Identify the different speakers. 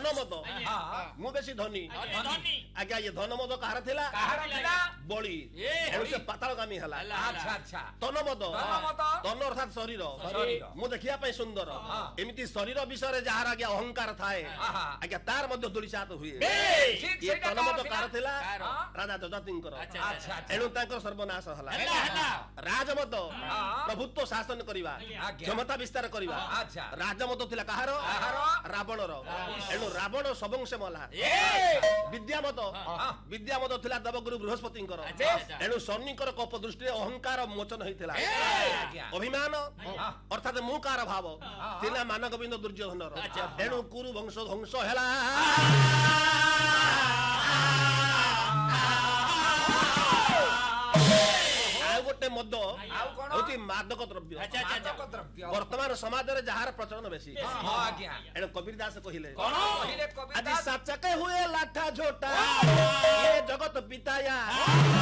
Speaker 1: मद मु बेसी धनी आज्ञा ये धन मद कहार थिला बळी एनु से पातालगामी हला
Speaker 2: अच्छा अच्छा
Speaker 1: तन मद तन अर्थात शरीर मु देखिया पई सुंदर एमिति शरीर विषय रे जहार आज्ञा अहंकार थाए आज्ञा तार मध्य दुलिसात हुए ये तन मद कहार थिला राजा जजातिंकर
Speaker 2: अच्छा
Speaker 1: एनु तांकर सर्वनाश हला राजमद प्रभुत्व शासन करिवा क्षमता विस्तार करिवा राजमद थिला कहार रावणर एनु रावण सबंश मला विद्यामद थिला देवगुरु बृहस्पतिंकर एनु शनिकर कप दृष्टि अहंकार मोचन होइथिला अभिमान अर्थात मुकार भाव थिला मान गोविंद दुर्योधनर एनु कुरु वंश ध्वंस हेला गोटे मद होती मादक द्रव्य वर्तमान समाज रे जहार प्रचलन बेसी एने कबीर दास कहिले आज साचके हुए लाठा झोटा ये जगत पिताया